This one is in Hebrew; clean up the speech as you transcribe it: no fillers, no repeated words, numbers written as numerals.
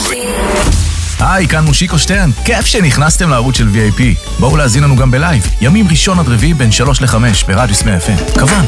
היי, כאן מושיקו שטרן, כיף שנכנסתם לערוץ של VIP. בואו להזין לנו גם בלייב, ימים ראשון עד רביעי בין 3 ל-5 ברדיוס 100 FM. כוון.